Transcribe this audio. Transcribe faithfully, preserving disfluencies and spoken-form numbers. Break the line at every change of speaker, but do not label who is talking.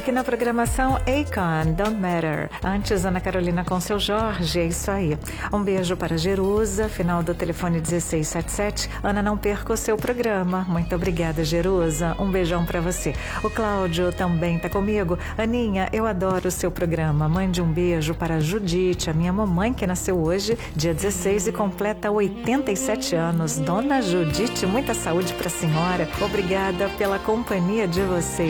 Aqui na programação Akon, Don't Matter. Antes, Ana Carolina com seu Jorge, é isso aí. Um beijo para Jerusa, final do telefone dezesseis setenta e sete. Ana, não perca o seu programa. Muito obrigada, Jerusa. Um beijão para você. O Cláudio também tá comigo. Aninha, eu adoro o seu programa. Mande um beijo para a Judite, a minha mamãe que nasceu hoje, dia dezesseis, e completa oitenta e sete anos. Dona Judite, muita saúde para a senhora. Obrigada pela companhia de vocês.